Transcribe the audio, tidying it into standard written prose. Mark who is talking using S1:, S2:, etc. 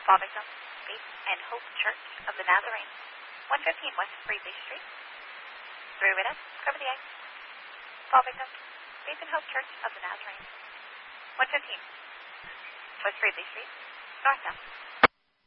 S1: Fall Victim, Faith and Hope Church of the Nazarene, 115 West Freedley Street. Through with us, cover the ice. Fall Victim, Faith and Hope Church of the Nazarene, 115 West Freedley Street, North South.